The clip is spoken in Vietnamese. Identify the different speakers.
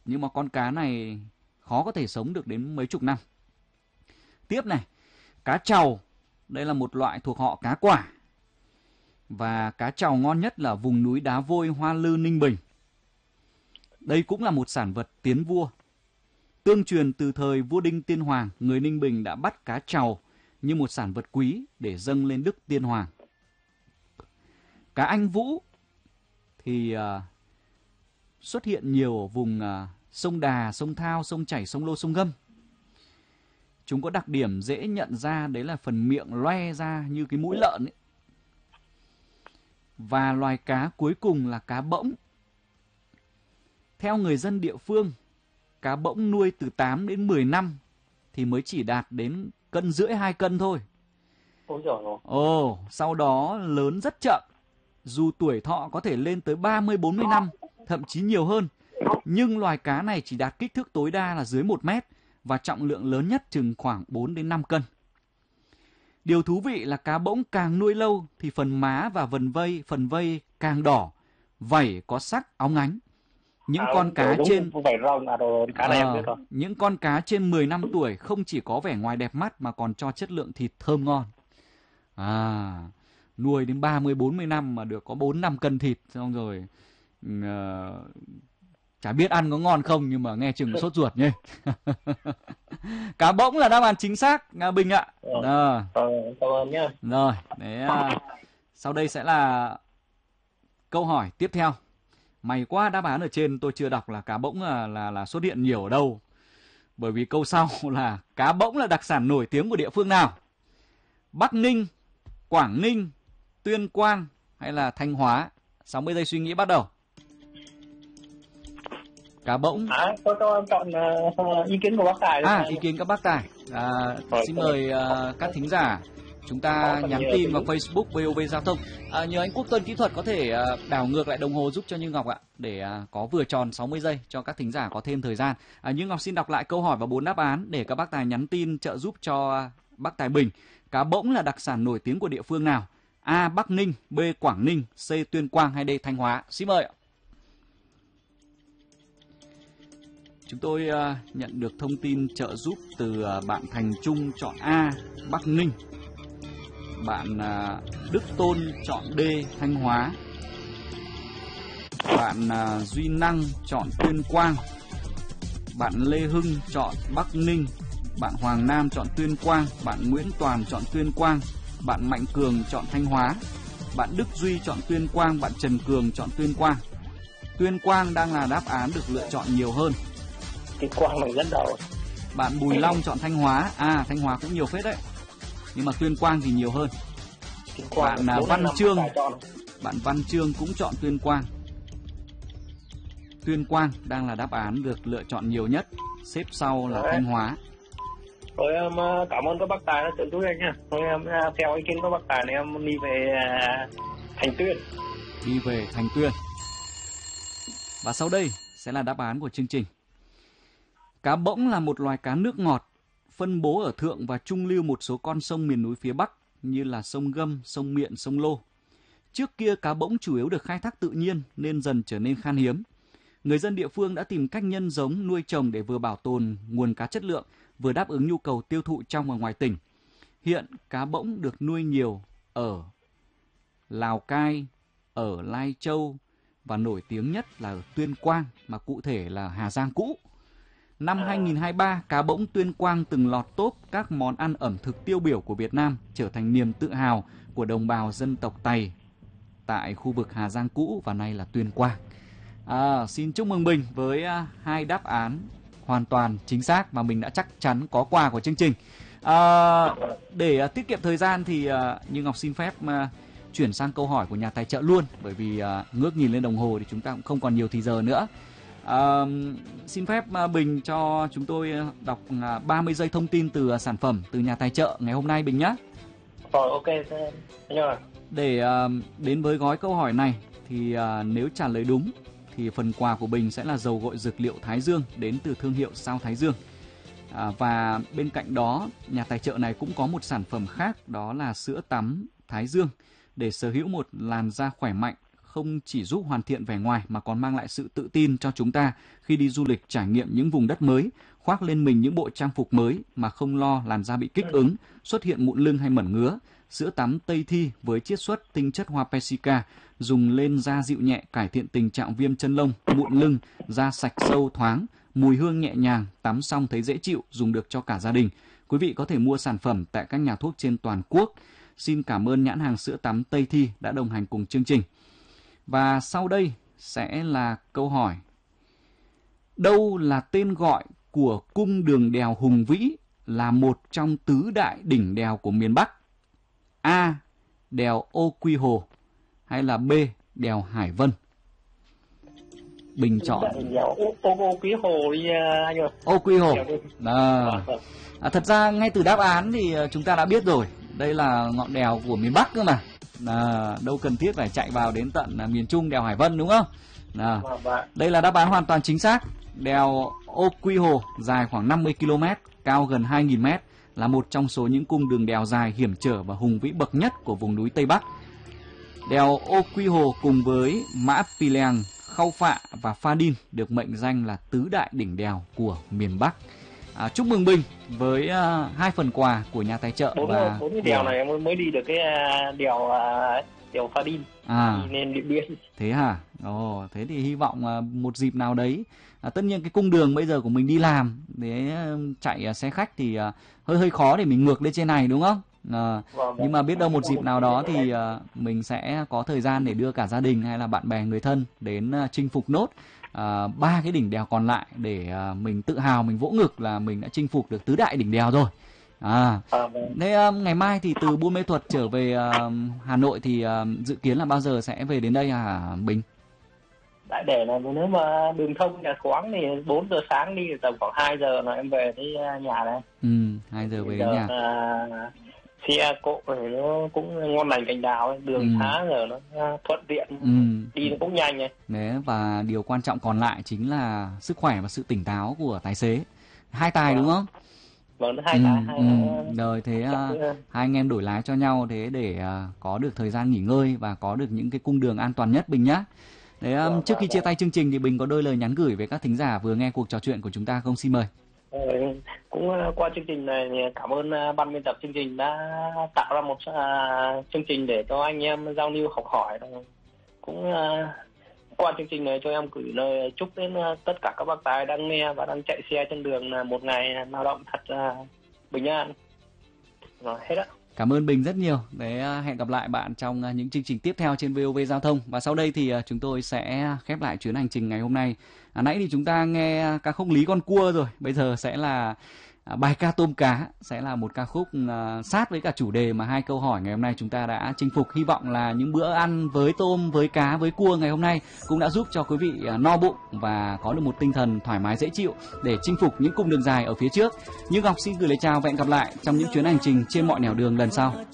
Speaker 1: nhưng mà con cá này khó có thể sống được đến mấy chục năm. Tiếp này, cá trầu. Đây là một loại thuộc họ cá quả. Và cá trầu ngon nhất là vùng núi Đá Vôi, Hoa Lư, Ninh Bình. Đây cũng là một sản vật tiến vua. Tương truyền từ thời vua Đinh Tiên Hoàng, người Ninh Bình đã bắt cá trầu như một sản vật quý để dâng lên Đức Tiên Hoàng. Cá anh vũ thì xuất hiện nhiều ở vùng sông Đà, sông Thao, sông Chảy, sông Lô, sông Gâm. Chúng có đặc điểm dễ nhận ra, đấy là phần miệng loe ra như cái mũi lợn ấy. Và loài cá cuối cùng là cá bỗng. Theo người dân địa phương, cá bỗng nuôi từ 8 đến 10 năm thì mới chỉ đạt đến 1,5 cân 2 cân thôi. Sau đó lớn rất chậm. Dù tuổi thọ có thể lên tới 30-40 năm, thậm chí nhiều hơn. Nhưng loài cá này chỉ đạt kích thước tối đa là dưới 1 mét và trọng lượng lớn nhất chừng khoảng 4 đến 5 cân. Điều thú vị là cá bỗng càng nuôi lâu thì phần má và phần vây càng đỏ, vảy có sắc óng ánh. Những con cá trên 10 năm tuổi không chỉ có vẻ ngoài đẹp mắt mà còn cho chất lượng thịt thơm ngon. Nuôi đến 30-40 năm mà được có 4-5 cân thịt, xong rồi chả biết ăn có ngon không nhưng mà nghe chừng sốt ruột nhé. Cá bỗng là đáp án chính xác, Bình ạ.
Speaker 2: Cảm ơn nhé.
Speaker 1: Rồi, sau đây sẽ là câu hỏi tiếp theo. May quá, đáp án ở trên tôi chưa đọc là cá bỗng là xuất hiện nhiều ở đâu. Bởi vì câu sau là cá bỗng là đặc sản nổi tiếng của địa phương nào? Bắc Ninh, Quảng Ninh, Tuyên Quang hay là Thanh Hóa? 60 giây suy nghĩ bắt đầu. Cá bỗng.
Speaker 2: Tôi chọn ý kiến của bác Tài.
Speaker 1: Ý kiến các bác Tài. Xin mời các thính giả chúng ta nhắn tin vào Facebook VOV Giao thông. Nhờ anh Quốc Tuân kỹ thuật có thể đảo ngược lại đồng hồ giúp cho Như Ngọc ạ, để có vừa tròn 60 giây cho các thính giả có thêm thời gian. Như Ngọc xin đọc lại câu hỏi và 4 đáp án để các bác Tài nhắn tin trợ giúp cho bác Tài Bình. Cá bỗng là đặc sản nổi tiếng của địa phương nào? A. Bắc Ninh, B. Quảng Ninh, C. Tuyên Quang hay D. Thanh Hóa? Xin mời ạ. Chúng tôi nhận được thông tin trợ giúp từ bạn Thành Trung chọn A. Bắc Ninh. Bạn Đức Tôn chọn D. Thanh Hóa. Bạn Duy Năng chọn Tuyên Quang. Bạn Lê Hưng chọn Bắc Ninh. Bạn Hoàng Nam chọn Tuyên Quang. Bạn Nguyễn Toàn chọn Tuyên Quang. Bạn Mạnh Cường chọn Thanh Hóa. Bạn Đức Duy chọn Tuyên Quang. Bạn Trần Cường chọn Tuyên Quang. Tuyên Quang đang là đáp án được lựa chọn nhiều hơn.
Speaker 2: Tuyên Quang mình dẫn đầu.
Speaker 1: Bạn Bùi Long chọn Thanh Hóa. Thanh Hóa cũng nhiều phết đấy, nhưng mà Tuyên Quang thì nhiều hơn. Bạn Văn Trương cũng chọn Tuyên Quang. Tuyên Quang đang là đáp án được lựa chọn nhiều nhất, xếp sau là Thanh Hóa.
Speaker 2: Thôi em cảm ơn các bác Tài đã trợ giúp anh nha. Thôi em theo ý kiến các bác Tài này em đi về Thành Tuyên.
Speaker 1: Đi về Thành Tuyên. Và sau đây sẽ là đáp án của chương trình. Cá bỗng là một loài cá nước ngọt, phân bố ở thượng và trung lưu một số con sông miền núi phía Bắc như là sông Gâm, sông Miện, sông Lô. Trước kia cá bỗng chủ yếu được khai thác tự nhiên nên dần trở nên khan hiếm. Người dân địa phương đã tìm cách nhân giống, nuôi trồng để vừa bảo tồn nguồn cá chất lượng, vừa đáp ứng nhu cầu tiêu thụ trong và ngoài tỉnh. Hiện cá bỗng được nuôi nhiều ở Lào Cai, ở Lai Châu và nổi tiếng nhất là ở Tuyên Quang, mà cụ thể là Hà Giang cũ. Năm 2023, cá bỗng Tuyên Quang từng lọt top các món ăn ẩm thực tiêu biểu của Việt Nam, trở thành niềm tự hào của đồng bào dân tộc Tày tại khu vực Hà Giang cũ và nay là Tuyên Quang. Xin chúc mừng Bình với 2 đáp án hoàn toàn chính xác và mình đã chắc chắn có quà của chương trình. Để tiết kiệm thời gian thì Như Ngọc xin phép chuyển sang câu hỏi của nhà tài trợ luôn, bởi vì ngước nhìn lên đồng hồ thì chúng ta cũng không còn nhiều thì giờ nữa. Xin phép Bình cho chúng tôi đọc 30 giây thông tin từ sản phẩm từ nhà tài trợ ngày hôm nay Bình nhé.
Speaker 2: Ok.
Speaker 1: Để đến với gói câu hỏi này thì nếu trả lời đúng thì phần quà của Bình sẽ là dầu gội dược liệu Thái Dương đến từ thương hiệu Sao Thái Dương. Và bên cạnh đó, nhà tài trợ này cũng có một sản phẩm khác, đó là sữa tắm Thái Dương để sở hữu một làn da khỏe mạnh, không chỉ giúp hoàn thiện vẻ ngoài mà còn mang lại sự tự tin cho chúng ta khi đi du lịch trải nghiệm những vùng đất mới, khoác lên mình những bộ trang phục mới mà không lo làn da bị kích ứng, xuất hiện mụn lưng hay mẩn ngứa. Sữa tắm Tây Thi với chiết xuất tinh chất hoa Persica dùng lên da dịu nhẹ, cải thiện tình trạng viêm chân lông, mụn lưng, da sạch sâu thoáng, mùi hương nhẹ nhàng, tắm xong thấy dễ chịu, dùng được cho cả gia đình. Quý vị có thể mua sản phẩm tại các nhà thuốc trên toàn quốc. Xin cảm ơn nhãn hàng sữa tắm Tây Thi đã đồng hành cùng chương trình. Và sau đây sẽ là câu hỏi. Đâu là tên gọi của cung đường đèo hùng vĩ, là một trong tứ đại đỉnh đèo của miền Bắc? A. Đèo Ô Quy Hồ, hay là B. đèo Hải Vân? Bình chọn.
Speaker 2: Ô Quy Hồ đi anh ơi.
Speaker 1: Ô Quy Hồ. Thật ra ngay từ đáp án thì chúng ta đã biết rồi. Đây là ngọn đèo của miền Bắc cơ mà. Đâu cần thiết phải chạy vào đến tận miền Trung đèo Hải Vân đúng không? Đây là đáp án hoàn toàn chính xác. Đèo Ô Quy Hồ dài khoảng 50 km, cao gần 2.000 m, là một trong số những cung đường đèo dài hiểm trở và hùng vĩ bậc nhất của vùng núi Tây Bắc. Đèo Ô Quy Hồ cùng với Mã Pì Lèng, Khao Phạ và Pha Đin được mệnh danh là tứ đại đỉnh đèo của miền Bắc. Chúc mừng Bình với 2 phần quà của nhà tài trợ.
Speaker 2: Và 4 cái đèo này em mới đi được cái đèo Pha Đin, nên Điện Biên.
Speaker 1: Thế hả? Thế thì hy vọng một dịp nào đấy. Tất nhiên cái cung đường bây giờ của mình đi làm để chạy xe khách thì hơi khó để mình ngược lên trên này đúng không? Nhưng mà biết đâu một dịp nào đó thì mình sẽ có thời gian để đưa cả gia đình hay là bạn bè người thân đến chinh phục nốt 3 cái đỉnh đèo còn lại để mình tự hào, mình vỗ ngực là mình đã chinh phục được tứ đại đỉnh đèo rồi. Thế ngày mai thì từ Buôn Mê Thuột trở về Hà Nội thì dự kiến là bao giờ sẽ về đến đây hả Bình?
Speaker 2: Đại để là nếu mà đường thông nhà thoáng thì 4 giờ sáng đi, tầm khoảng 2 giờ là em về tới nhà đây.
Speaker 1: 2 giờ về đến nhà.
Speaker 2: Xe cộ thì nó cũng ngon lành cành đào ấy. Đường xá giờ nó thuận tiện, đi nó cũng nhanh ấy.
Speaker 1: Đấy, và điều quan trọng còn lại chính là sức khỏe và sự tỉnh táo của tài xế. 2 tài đúng không?
Speaker 2: Vâng, 2 tài.
Speaker 1: Rồi thế hai anh em đổi lái cho nhau thế để có được thời gian nghỉ ngơi và có được những cái cung đường an toàn nhất Bình nhá. Đấy, trước khi chia tay chương trình thì Bình có đôi lời nhắn gửi với các thính giả vừa nghe cuộc trò chuyện của chúng ta không? Xin mời.
Speaker 2: Cũng qua chương trình này cảm ơn ban biên tập chương trình đã tạo ra một chương trình để cho anh em giao lưu học hỏi. Cũng qua chương trình này cho em gửi lời chúc đến tất cả các bác tài đang nghe và đang chạy xe trên đường là một ngày lao động thật bình an. Rồi, hết ạ.
Speaker 1: Cảm ơn Bình rất nhiều. Để hẹn gặp lại bạn trong những chương trình tiếp theo trên VOV Giao thông. Và sau đây thì chúng tôi sẽ khép lại chuyến hành trình ngày hôm nay. Nãy thì chúng ta nghe ca khúc Lý Con Cua rồi. Bây giờ sẽ là bài ca Tôm Cá, sẽ là một ca khúc sát với cả chủ đề mà 2 câu hỏi ngày hôm nay chúng ta đã chinh phục. Hy vọng là những bữa ăn với tôm, với cá, với cua ngày hôm nay cũng đã giúp cho quý vị no bụng và có được một tinh thần thoải mái dễ chịu để chinh phục những cung đường dài ở phía trước. Như Ngọc xin gửi lời chào và hẹn gặp lại trong những chuyến hành trình trên mọi nẻo đường lần sau.